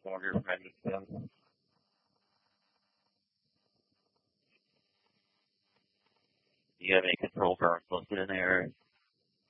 Order ready to go. Do you have any control burns listed in there?